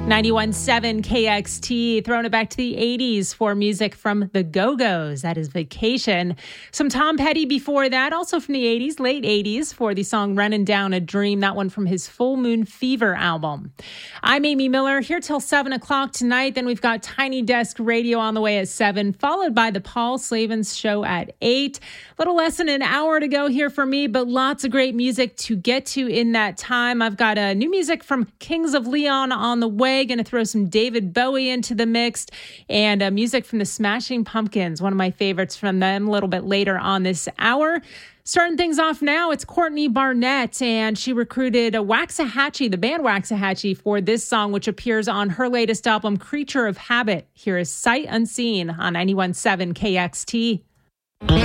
91.7 KXT, throwing it back to the 80s for music from the Go-Go's. That is Vacation. Some Tom Petty before that, also from the 80s, late 80s, for the song Running Down a Dream, that one from his Full Moon Fever album. I'm Amy Miller, here till 7 o'clock tonight. Then we've got Tiny Desk Radio on the way at 7, followed by the Paul Slavens Show at 8. A little less than an hour to go here for me, but lots of great music to get to in that time. I've got new music from Kings of Leon on the way. Going to throw some David Bowie into the mix, and music from the Smashing Pumpkins, one of my favorites from them, a little bit later on this hour. Starting things off now, it's Courtney Barnett, and she recruited Waxahachie, the band Waxahachie, for this song, which appears on her latest album, Creature of Habit. Here is Sight Unseen on 91.7 KXT.